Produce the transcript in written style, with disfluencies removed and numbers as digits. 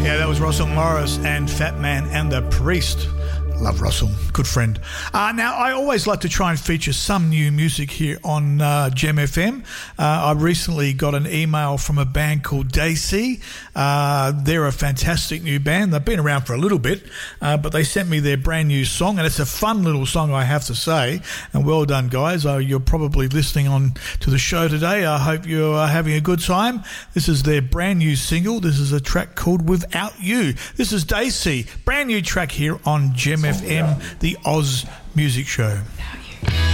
Yeah, that was Russell Morris and Fat Man and the Priest. Love Russell, good friend. Now, I always like to try and feature some new music here on Gem FM. I recently got an email from a band called Daisy. They're a fantastic new band. They've been around for a little bit, but they sent me their brand new song, and it's a fun little song, I have to say. And well done, guys. You're probably listening on to the show today. I hope you're having a good time. This is their brand new single. This is a track called Without You. This is Daisy, brand new track here on Gem FM, the Oz Music Show.